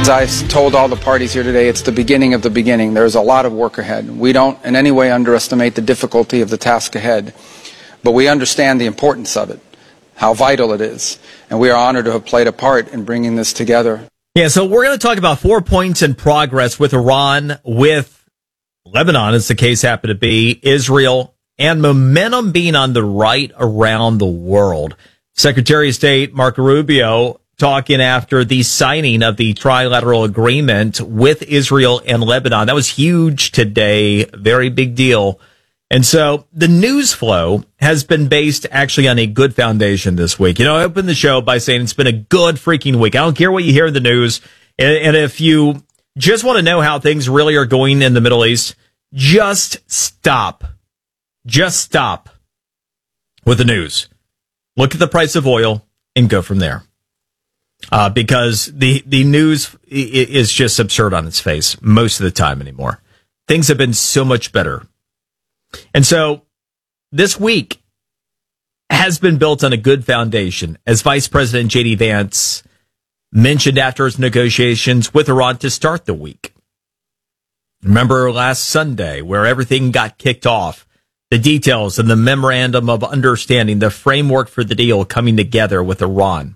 As I told all the parties here today, it's the beginning of the beginning. There's a lot of work ahead. We don't in any way underestimate the difficulty of the task ahead, but we understand the importance of it, how vital it is, and we are honored to have played a part in bringing this together. Yeah, so we're going to talk about 4 points in progress with Iran, with Lebanon, as the case happened to be, Israel, and momentum being on the right around the world. Secretary of State Marco Rubio talking after the signing of the trilateral agreement with Israel and Lebanon. That was huge today, very big deal. And so the news flow has been based actually on a good foundation this week. You know, I opened the show by saying it's been a good freaking week. I don't care what you hear in the news. And if you just want to know how things really are going in the Middle East, just stop. Just stop with the news. Look at the price of oil and go from there. Because the news is just absurd on its face most of the time anymore. Things have been so much better. And so this week has been built on a good foundation, as Vice President J.D. Vance mentioned after his negotiations with Iran to start the week. Remember last Sunday where everything got kicked off, the details and the memorandum of understanding, the framework for the deal coming together with Iran.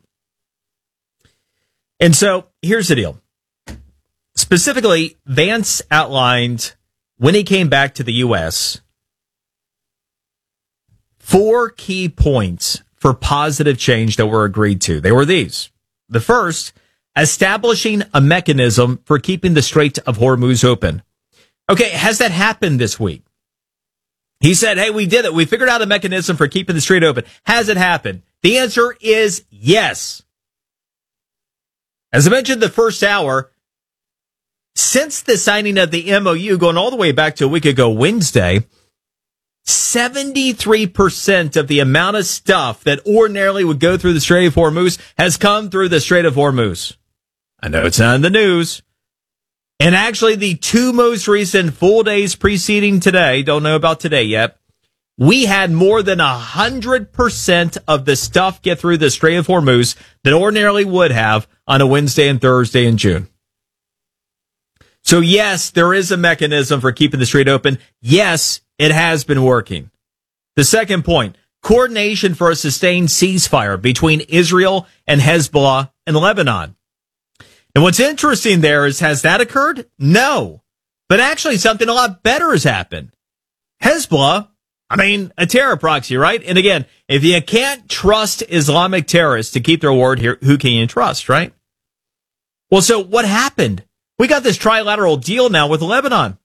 And so here's the deal. Specifically, Vance outlined when he came back to the U.S., 4 key points for positive change that were agreed to. They were these. The first, establishing a mechanism for keeping the Strait of Hormuz open. Okay, has that happened this week? He said, hey, we did it. We figured out a mechanism for keeping the strait open. Has it happened? The answer is yes. As I mentioned the first hour, since the signing of the MOU, going all the way back to a week ago Wednesday, 73% of the amount of stuff that ordinarily would go through the Strait of Hormuz has come through the Strait of Hormuz. I know it's not in the news. And actually, the 2 most recent full days preceding today, don't know about today yet, we had more than 100% of the stuff get through the Strait of Hormuz that ordinarily would have on a Wednesday and Thursday in June. So yes, there is a mechanism for keeping the strait open. Yes, it has been working. The second point, coordination for a sustained ceasefire between Israel and Hezbollah and Lebanon. And what's interesting there is, has that occurred? No. But actually something a lot better has happened. Hezbollah, a terror proxy, right? And again, if you can't trust Islamic terrorists to keep their word here, who can you trust, right? Well, so what happened? We got this trilateral deal now with Lebanon.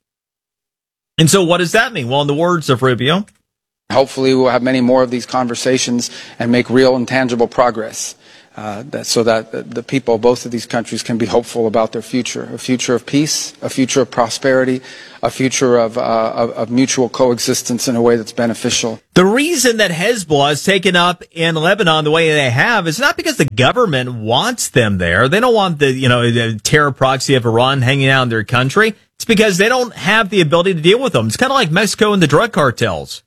And so what does that mean? Well, in the words of Rubio, hopefully we'll have many more of these conversations and make real and tangible progress. So that the people of both of these countries can be hopeful about their future, a future of peace, a future of prosperity, a future of mutual coexistence in a way that's beneficial. The reason that Hezbollah is taken up in Lebanon the way they have is not because the government wants them there. They don't want the terror proxy of Iran hanging out in their country. It's because they don't have the ability to deal with them. It's kind of like Mexico and the drug cartels.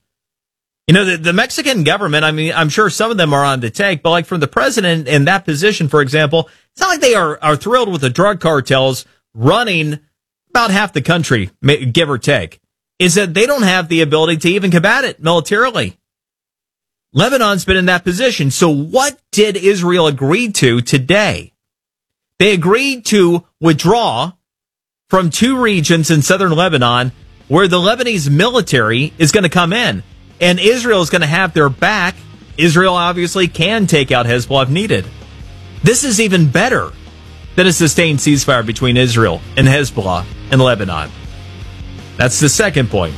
The Mexican government, I'm sure some of them are on the take, but like from the president in that position, for example, it's not like they are thrilled with the drug cartels running about half the country, give or take. Is that they don't have the ability to even combat it militarily. Lebanon's been in that position. So what did Israel agree to today? They agreed to withdraw from 2 regions in southern Lebanon where the Lebanese military is going to come in. And Israel is going to have their back. Israel obviously can take out Hezbollah if needed. This is even better than a sustained ceasefire between Israel and Hezbollah in Lebanon. That's the second point.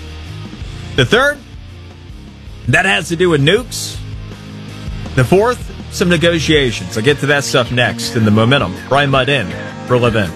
The third, that has to do with nukes. The fourth, some negotiations. I'll get to that stuff next in the Momentum. Brian Mudd in for Levin.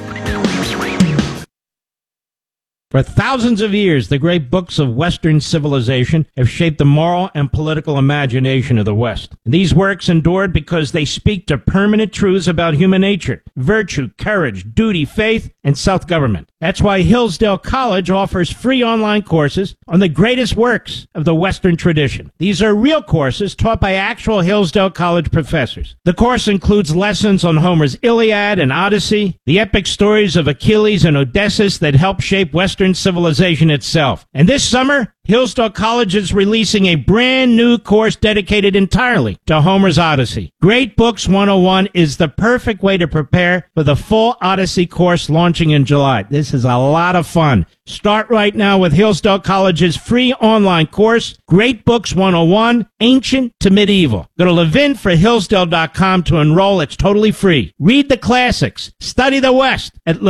For thousands of years, the great books of Western civilization have shaped the moral and political imagination of the West. These works endured because they speak to permanent truths about human nature, virtue, courage, duty, faith, and self-government. That's why Hillsdale College offers free online courses on the greatest works of the Western tradition. These are real courses taught by actual Hillsdale College professors. The course includes lessons on Homer's Iliad and Odyssey, the epic stories of Achilles and Odysseus that helped shape Western civilization itself. And this summer, Hillsdale College is releasing a brand new course dedicated entirely to Homer's Odyssey. Great Books 101 is the perfect way to prepare for the full Odyssey course launching in July. This is a lot of fun. Start right now with Hillsdale College's free online course, Great Books 101, Ancient to Medieval. Go to levinforhillsdale.com to enroll. It's totally free. Read the classics. Study the West at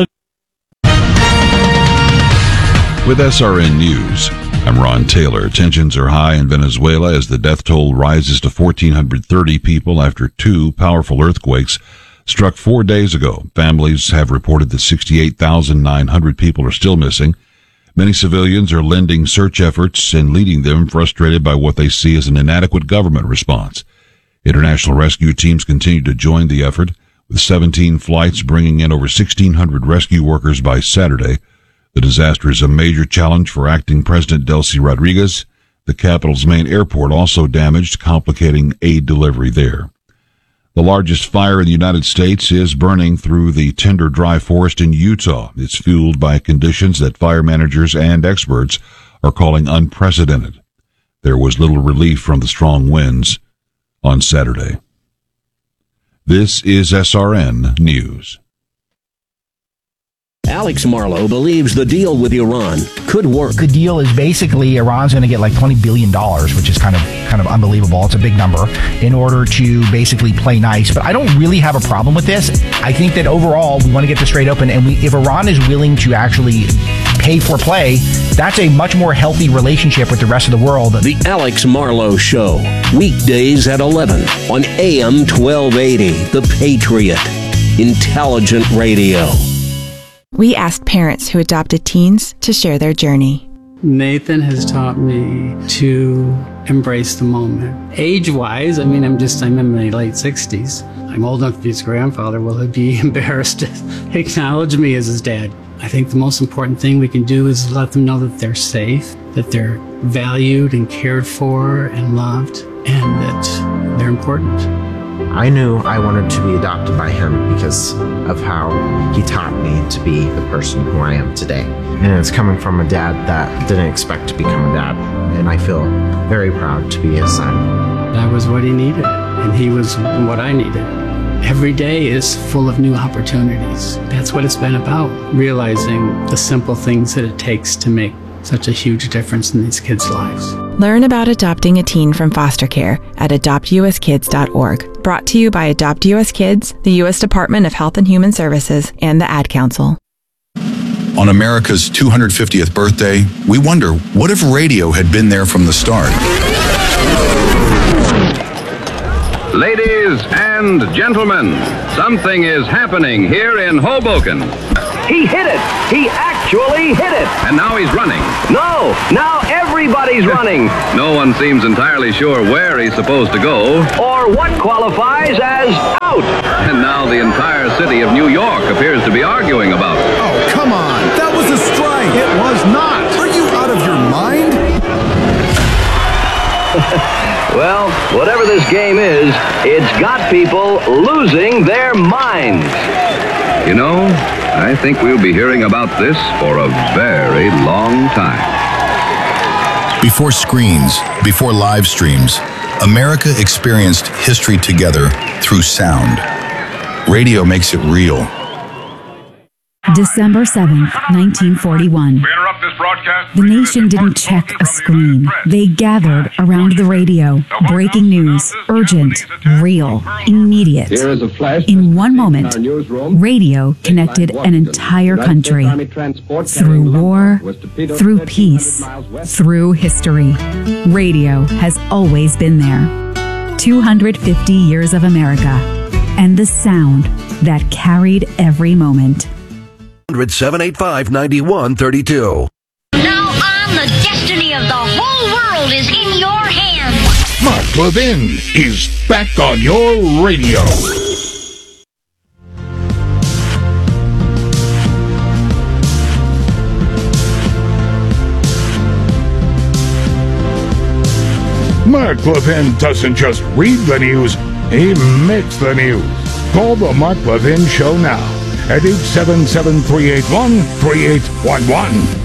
With SRN News, I'm Ron Taylor. Tensions are high in Venezuela as the death toll rises to 1,430 people after two powerful earthquakes struck 4 days ago. Families have reported that 68,900 people are still missing. Many civilians are lending search efforts and leading them, frustrated by what they see as an inadequate government response. International rescue teams continue to join the effort, with 17 flights bringing in over 1,600 rescue workers by Saturday. The disaster is a major challenge for acting President Delcy Rodriguez. The capital's main airport also damaged, complicating aid delivery there. The largest fire in the United States is burning through the tender dry forest in Utah. It's fueled by conditions that fire managers and experts are calling unprecedented. There was little relief from the strong winds on Saturday. This is SRN News. Alex Marlow believes the deal with Iran could work. The deal is basically Iran's going to get like $20 billion, which is kind of unbelievable. It's a big number in order to basically play nice. But I don't really have a problem with this. I think that overall we want to get this straight open. And if Iran is willing to actually pay for play, that's a much more healthy relationship with the rest of the world. The Alex Marlow Show, weekdays at 11 on AM 1280, The Patriot, intelligent radio. We asked parents who adopted teens to share their journey. Nathan has taught me to embrace the moment. Age-wise, I'm in my late 60s. I'm old enough to be his grandfather. Will he be embarrassed to acknowledge me as his dad? I think the most important thing we can do is let them know that they're safe, that they're valued and cared for and loved, and that they're important. I knew I wanted to be adopted by him because of how he taught me to be the person who I am today. And it's coming from a dad that didn't expect to become a dad. And I feel very proud to be his son. I was what he needed, and he was what I needed. Every day is full of new opportunities. That's what it's been about, realizing the simple things that it takes to make such a huge difference in these kids' lives. Learn about adopting a teen from foster care at adoptuskids.org. Brought to you by Adopt US Kids, the U.S. Department of Health and Human Services, and the Ad Council. On America's 250th birthday, we wonder, what if radio had been there from the start? Ladies and gentlemen, something is happening here in Hoboken. He hit it! He actually hit it! And now he's running. No! Now everybody's running! No one seems entirely sure where he's supposed to go. Or what qualifies as out! And now the entire city of New York appears to be arguing about it. Oh, come on! That was a strike! It was not! Are you out of your mind? Well, whatever this game is, it's got people losing their minds. You know, I think we'll be hearing about this for a very long time. Before screens, before live streams, America experienced history together through sound. Radio makes it real. December 7th, 1941. The nation didn't check a screen. They gathered around the radio. Breaking news, urgent, real, immediate. In one moment, radio connected an entire country. Through war, through peace, through history. Radio has always been there. 250 years of America. And the sound that carried every moment. 785-9132. Now the destiny of the whole world is in your hands. Mark Levin is back on your radio. Mark Levin doesn't just read the news, he makes the news. Call the Mark Levin Show now at 877-381-3811.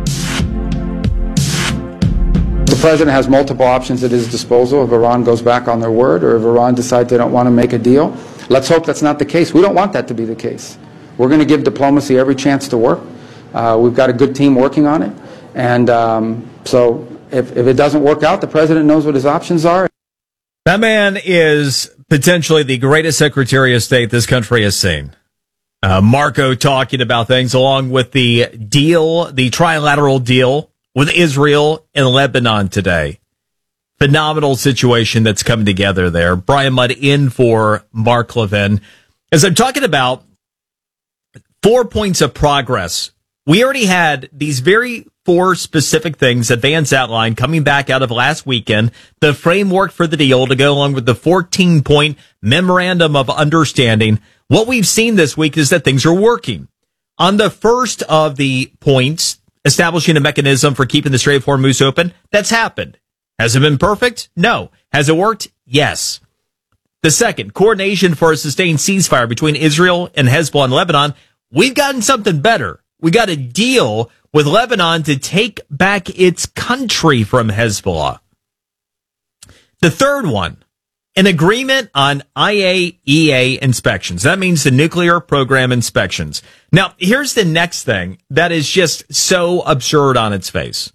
The president has multiple options at his disposal if Iran goes back on their word or if Iran decides they don't want to make a deal. Let's hope that's not the case. We don't want that to be the case. We're going to give diplomacy every chance to work. We've got a good team working on it. And so if it doesn't work out, the president knows what his options are. That man is potentially the greatest Secretary of State this country has seen. Marco talking about things along with the deal, the trilateral deal with Israel and Lebanon today. Phenomenal situation that's coming together there. Brian Mudd in for Mark Levin. As I'm talking about 4 points of progress, we already had these very 4 specific things that Vance outlined coming back out of last weekend, the framework for the deal to go along with the 14-point memorandum of understanding. What we've seen this week is that things are working. On the first of the points, establishing a mechanism for keeping the Strait of Hormuz open, that's happened. Has it been perfect? No. Has it worked? Yes. The second, coordination for a sustained ceasefire between Israel and Hezbollah in Lebanon. We've gotten something better. We got a deal with Lebanon to take back its country from Hezbollah. The third one, an agreement on IAEA inspections. That means the nuclear program inspections. Now, here's the next thing that is just so absurd on its face.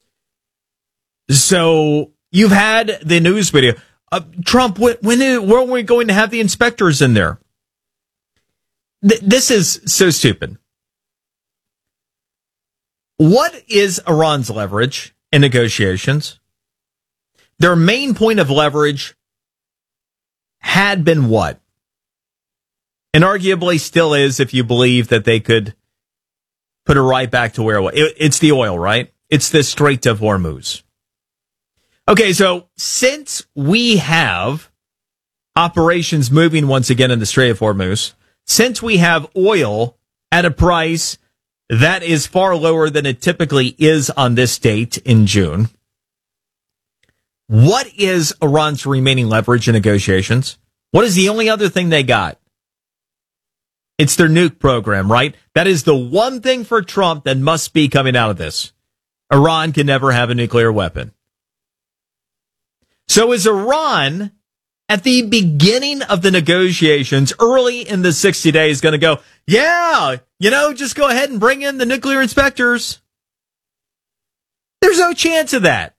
So you've had the news video. Trump, when are we going to have the inspectors in there? This is so stupid. What is Iran's leverage in negotiations? Their main point of leverage had been what? And arguably still is, if you believe that they could put it right back to where it was. It's the oil, right? It's the Strait of Hormuz. Okay, so since we have operations moving once again in the Strait of Hormuz, since we have oil at a price that is far lower than it typically is on this date in June, what is Iran's remaining leverage in negotiations? What is the only other thing they got? It's their nuke program, right? That is the one thing for Trump that must be coming out of this. Iran can never have a nuclear weapon. So is Iran, at the beginning of the negotiations, early in the 60 days, going to go, yeah, just go ahead and bring in the nuclear inspectors? There's no chance of that.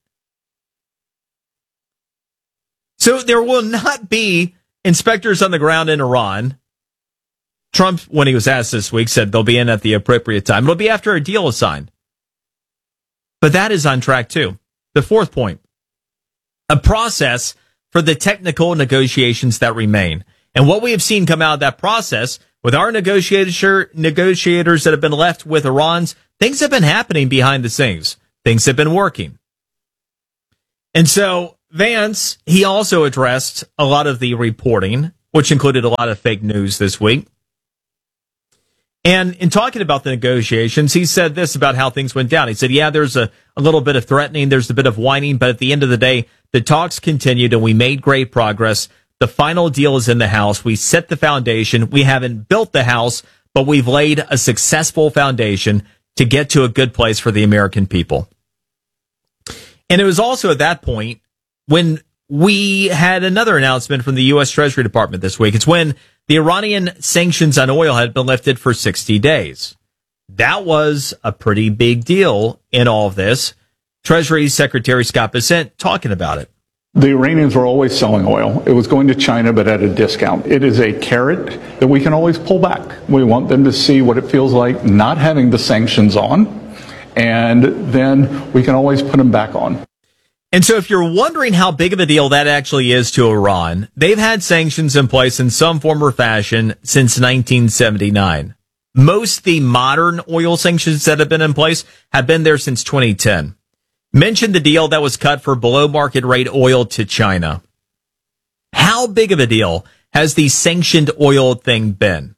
So there will not be inspectors on the ground in Iran. Trump, when he was asked this week, said they'll be in at the appropriate time. It'll be after a deal is signed. But that is on track too. The fourth point, a process for the technical negotiations that remain. And what we have seen come out of that process with our negotiators that have been left with Iran's, things have been happening behind the scenes. Things have been working. And so Vance, he also addressed a lot of the reporting, which included a lot of fake news this week. And in talking about the negotiations, he said this about how things went down. He said, yeah, there's a little bit of threatening, there's a bit of whining, but at the end of the day, the talks continued and we made great progress. The final deal is in the house. We set the foundation. We haven't built the house, but we've laid a successful foundation to get to a good place for the American people. And it was also at that point when we had another announcement from the U.S. Treasury Department this week. It's when the Iranian sanctions on oil had been lifted for 60 days. That was a pretty big deal in all of this. Treasury Secretary Scott Bessent talking about it. The Iranians were always selling oil. It was going to China, but at a discount. It is a carrot that we can always pull back. We want them to see what it feels like not having the sanctions on, and then we can always put them back on. And so if you're wondering how big of a deal that actually is to Iran, they've had sanctions in place in some form or fashion since 1979. Most of the modern oil sanctions that have been in place have been there since 2010. Mentioned the deal that was cut for below market rate oil to China. How big of a deal has the sanctioned oil thing been?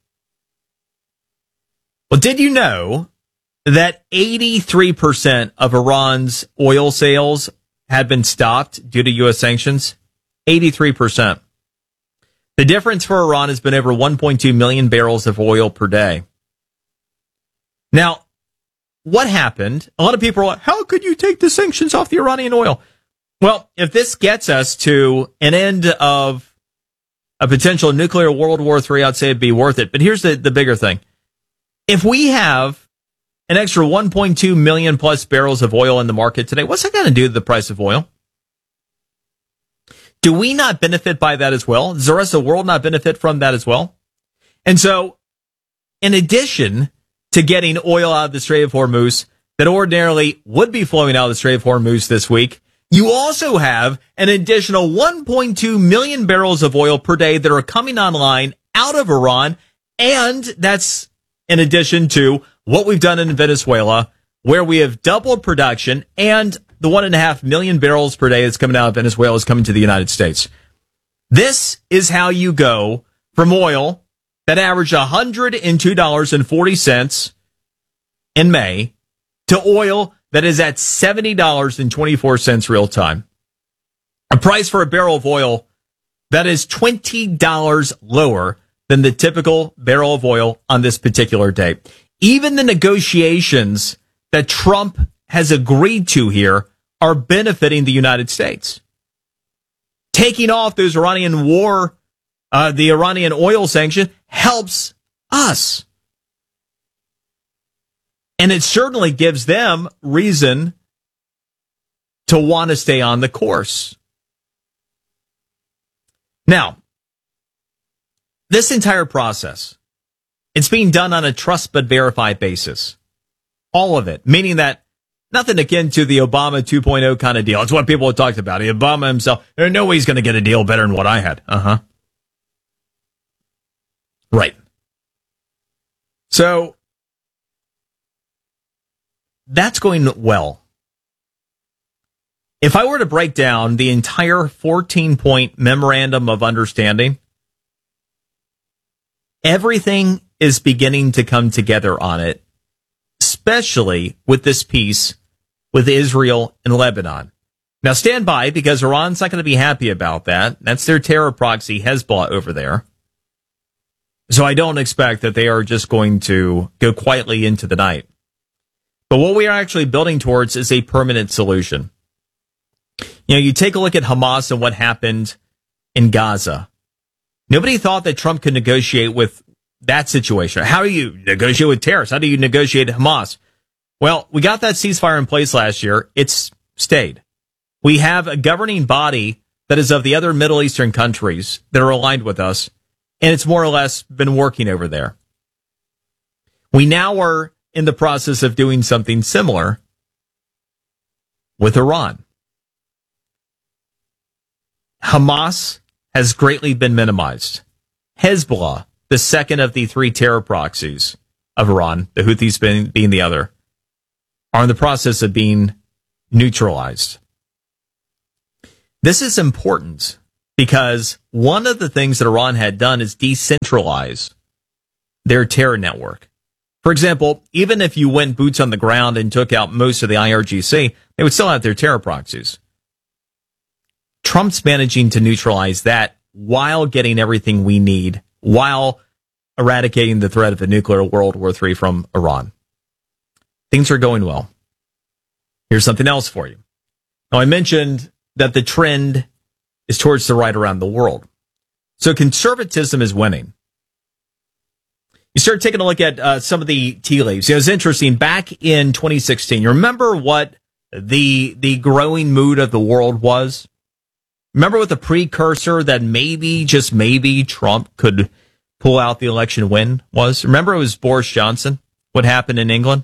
Well, did you know that 83% of Iran's oil sales had been stopped due to U.S. sanctions? 83%. The difference for Iran has been over 1.2 million barrels of oil per day. Now, what happened? A lot of people are like, how could you take the sanctions off the Iranian oil? Well, if this gets us to an end of a potential nuclear World War III, I'd say it'd be worth it. But here's the bigger thing. If we have an extra 1.2 million plus barrels of oil in the market today, what's that going to do to the price of oil? Do we not benefit by that as well? Does the rest of the world not benefit from that as well? And so, in addition to getting oil out of the Strait of Hormuz that ordinarily would be flowing out of the Strait of Hormuz this week, you also have an additional 1.2 million barrels of oil per day that are coming online out of Iran, and that's in addition to what we've done in Venezuela, where we have doubled production, and the 1.5 million barrels per day that's coming out of Venezuela is coming to the United States. This is how you go from oil that averaged $102.40 in May to oil that is at $70.24 real time. A price for a barrel of oil that is $20 lower than the typical barrel of oil on this particular day. Even the negotiations that Trump has agreed to here are benefiting the United States. Taking off those the Iranian oil sanction helps us. And it certainly gives them reason to want to stay on the course. Now, this entire process, it's being done on a trust but verify basis. All of it, meaning that nothing akin to the Obama 2.0 kind of deal. It's what people have talked about. Obama himself, there's no way he's going to get a deal better than what I had. Right. So, that's going well. If I were to break down the entire 14-point memorandum of understanding, everything is beginning to come together on it, especially with this piece with Israel and Lebanon. Now stand by, because Iran's not going to be happy about that. That's their terror proxy, Hezbollah, over there. So I don't expect that they are just going to go quietly into the night. But what we are actually building towards is a permanent solution. You know, you take a look at Hamas and what happened in Gaza. Nobody thought that Trump could negotiate with that situation. How do you negotiate with terrorists? How do you negotiate Hamas? Well, we got that ceasefire in place last year. It's stayed. We have a governing body that is of the other Middle Eastern countries that are aligned with us, and it's more or less been working over there. We now are in the process of doing something similar with Iran. Hamas has greatly been minimized. Hezbollah, the second of the three terror proxies of Iran, the Houthis being the other, are in the process of being neutralized. This is important because one of the things that Iran had done is decentralize their terror network. For example, even if you went boots on the ground and took out most of the IRGC, they would still have their terror proxies. Trump's managing to neutralize that while getting everything we need, while eradicating the threat of a nuclear World War III from Iran. Things are going well. Here's something else for you. Now, I mentioned that the trend is towards the right around the world. So conservatism is winning. You start taking a look at some of the tea leaves. It was interesting. Back in 2016, you remember what the growing mood of the world was? Remember what the precursor that maybe, just maybe, Trump could pull out the election win was? Remember it was Boris Johnson? What happened in England?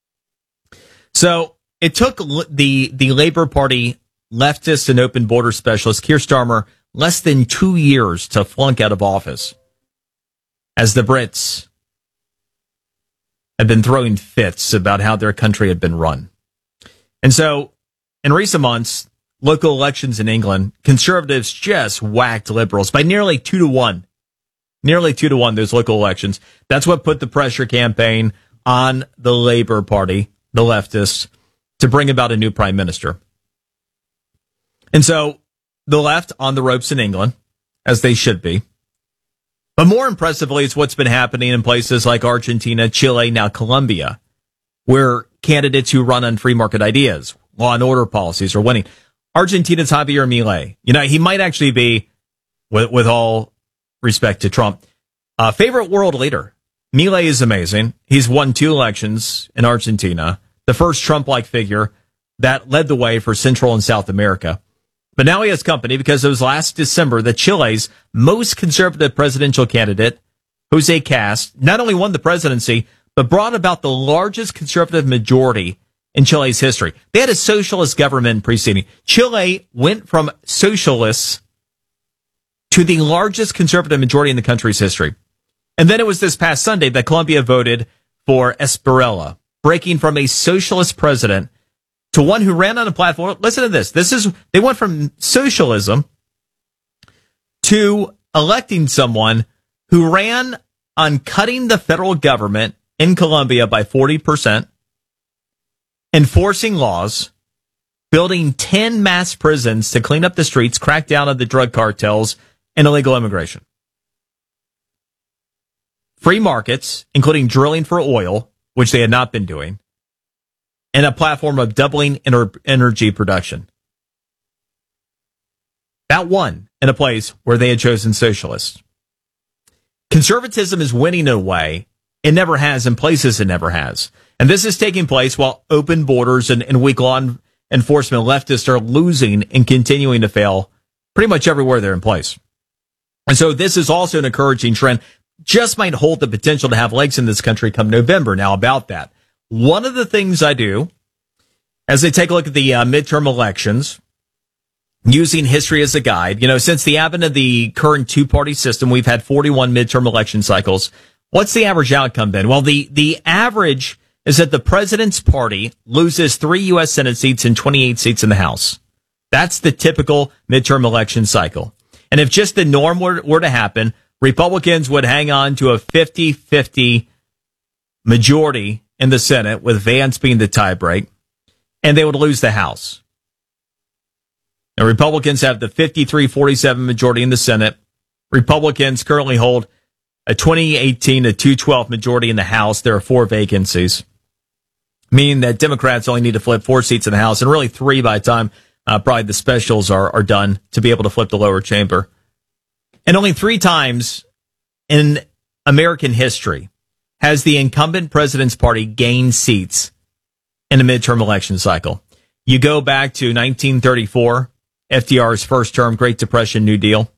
So it took the Labour Party leftist and open border specialist Keir Starmer less than 2 years to flunk out of office, as the Brits had been throwing fits about how their country had been run. And so in recent months, local elections in England, conservatives just whacked liberals by nearly 2-1. Nearly 2-1, those local elections. That's what put the pressure campaign on the Labour Party, the leftists, to bring about a new prime minister. And so the left on the ropes in England, as they should be. But more impressively, it's what's been happening in places like Argentina, Chile, now Colombia, where candidates who run on free market ideas, law and order policies are winning. Argentina's Javier Milei. You know, he might actually be, with all respect to Trump, favorite world leader. Milei is amazing. He's won 2 elections in Argentina, the first Trump-like figure that led the way for Central and South America. But now he has company because it was last December that Chile's most conservative presidential candidate, Jose Cast, not only won the presidency, but brought about the largest conservative majority in Chile's history. They had a socialist government preceding. Chile went from socialists to the largest conservative majority in the country's history. And then it was this past Sunday that Colombia voted for Espriella, breaking from a socialist president to one who ran on a platform. Listen to this. They went from socialism to electing someone who ran on cutting the federal government in Colombia by 40%, enforcing laws, building 10 mass prisons to clean up the streets, crack down on the drug cartels, and illegal immigration. Free markets, including drilling for oil, which they had not been doing, and a platform of doubling energy production. That won in a place where they had chosen socialists. Conservatism is winning in a way it never has in places it never has. And this is taking place while open borders and weak law enforcement leftists are losing and continuing to fail pretty much everywhere they're in place. And so this is also an encouraging trend. Just might hold the potential to have legs in this country come November. Now, about that, one of the things I do as I take a look at the midterm elections, using history as a guide, since the advent of the current 2-party system, we've had 41 midterm election cycles. What's the average outcome been? Well, the average is that the president's party loses 3 U.S. Senate seats and 28 seats in the House. That's the typical midterm election cycle. And if just the norm were to happen, Republicans would hang on to a 50-50 majority in the Senate, with Vance being the tiebreak, and they would lose the House. Now, Republicans have the 53-47 majority in the Senate. Republicans currently hold a 2018 to 212 majority in the House. There are 4 vacancies, meaning that Democrats only need to flip 4 seats in the House, and really 3 by the time probably the specials are done to be able to flip the lower chamber. And only 3 times in American history has the incumbent president's party gained seats in a midterm election cycle. You go back to 1934, FDR's first term, Great Depression, New Deal.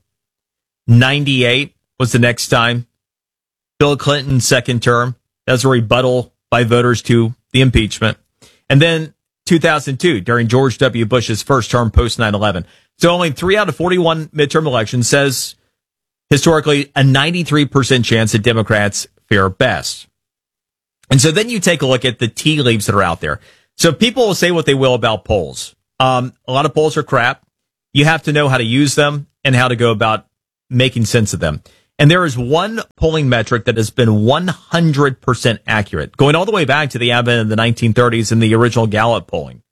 98 was the next time. Bill Clinton's second term. That was a rebuttal by voters to the impeachment. And then 2002, during George W. Bush's first term post 9/11. So only 3 out of 41 midterm elections says historically a 93% chance that Democrats fare best. And so then you take a look at the tea leaves that are out there. So people will say what they will about polls. A lot of polls are crap. You have to know how to use them and how to go about making sense of them. And there is one polling metric that has been 100% accurate, going all the way back to the advent of the 1930s and the original Gallup polling.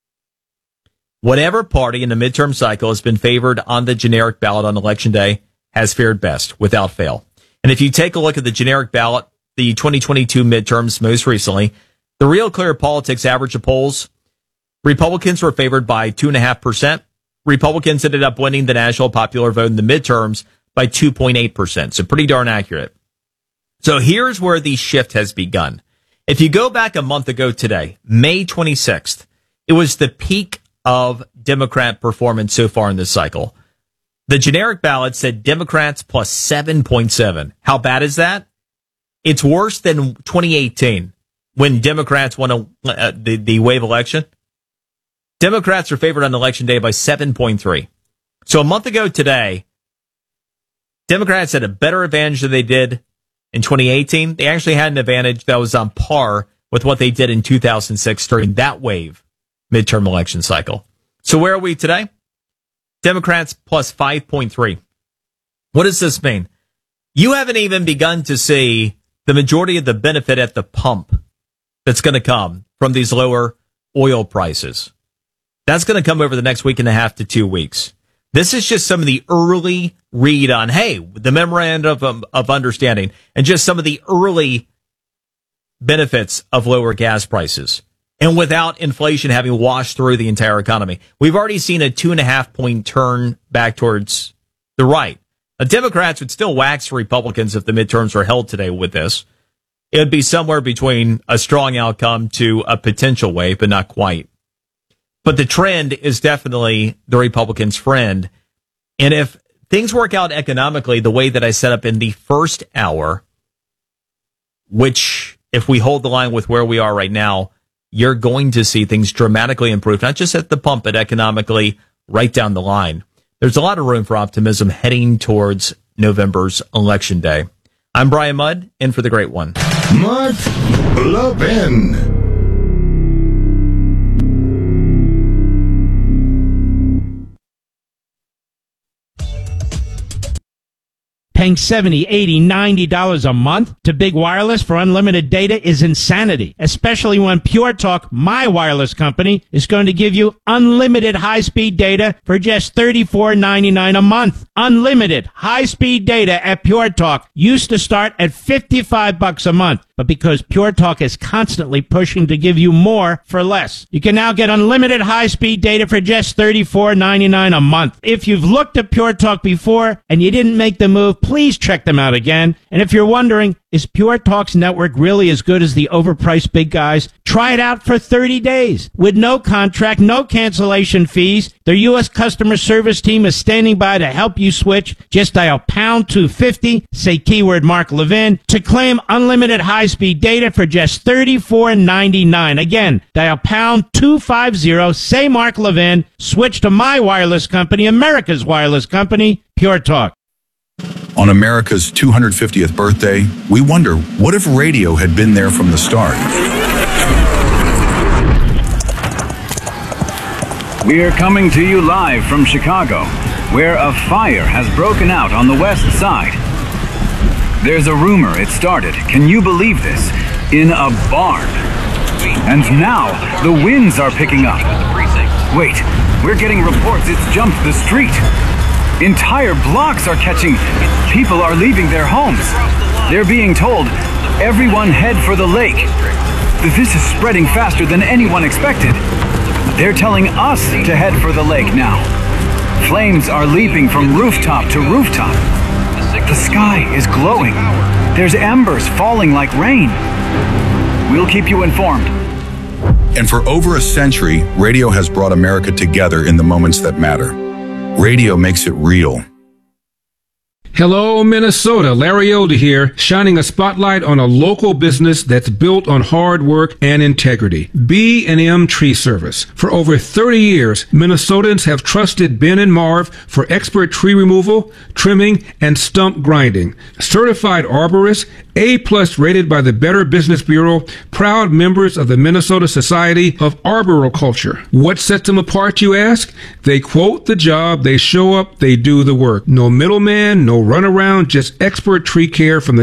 Whatever party in the midterm cycle has been favored on the generic ballot on Election Day has fared best, without fail. And if you take a look at the generic ballot, the 2022 midterms most recently, the Real Clear Politics average of polls, Republicans were favored by 2.5%. Republicans ended up winning the national popular vote in the midterms by 2.8%. So pretty darn accurate. So here's where the shift has begun. If you go back a month ago today, May 26th, it was the peak of Democrat performance so far in this cycle. The generic ballot said Democrats plus 7.7. How bad is that? It's worse than 2018 when Democrats won the wave election. Democrats are favored on Election Day by 7.3. So a month ago today, Democrats had a better advantage than they did in 2018. They actually had an advantage that was on par with what they did in 2006 during that wave midterm election cycle. So where are we today? Democrats plus 5.3. What does this mean? You haven't even begun to see the majority of the benefit at the pump that's going to come from these lower oil prices. That's going to come over the next week and a half to 2 weeks. This is just some of the early read on, hey, the memorandum of understanding and just some of the early benefits of lower gas prices. And without inflation having washed through the entire economy, we've already seen a 2.5 point turn back towards the right. Now, Democrats would still wax Republicans if the midterms were held today with this. It would be somewhere between a strong outcome to a potential wave, but not quite. But the trend is definitely the Republicans' friend. And if things work out economically the way that I set up in the first hour, which if we hold the line with where we are right now, you're going to see things dramatically improve, not just at the pump, but economically right down the line. There's a lot of room for optimism heading towards November's election day. I'm Brian Mudd, in for the great one. Mark Levin. Paying $70, $80, $90 a month to Big Wireless for unlimited data is insanity, especially when Pure Talk, my wireless company, is going to give you unlimited high-speed data for just $34.99 a month. Unlimited high-speed data at Pure Talk used to start at $55 a month, but because Pure Talk is constantly pushing to give you more for less, you can now get unlimited high-speed data for just $34.99 a month. If you've looked at Pure Talk before and you didn't make the move, please check them out again. And if you're wondering, is Pure Talk's network really as good as the overpriced big guys? Try it out for 30 days with no contract, no cancellation fees. Their U.S. customer service team is standing by to help you switch. Just dial pound 250, say keyword Mark Levin to claim unlimited high-speed data for just $34.99. Again, dial pound 250, say Mark Levin, switch to my wireless company, America's wireless company, Pure Talk. On America's 250th birthday, we wonder, what if radio had been there from the start? We're coming to you live from Chicago, where a fire has broken out on the west side. There's a rumor it started, can you believe this, in a barn. And now, the winds are picking up. Wait, we're getting reports it's jumped the street. Entire blocks are catching. People are leaving their homes. They're being told, everyone head for the lake. This is spreading faster than anyone expected. They're telling us to head for the lake now. Flames are leaping from rooftop to rooftop. The sky is glowing. There's embers falling like rain. We'll keep you informed. And for over a century, radio has brought America together in the moments that matter. Radio makes it real. Hello, Minnesota. Larry Elder here, shining a spotlight on a local business that's built on hard work and integrity. B&M Tree Service. For over 30 years, Minnesotans have trusted Ben and Marv for expert tree removal, trimming, and stump grinding. Certified arborists, A+ rated by the Better Business Bureau, proud members of the Minnesota Society of Arboriculture. What sets them apart, you ask? They quote the job, they show up, they do the work. No middleman, no runaround, just expert tree care from the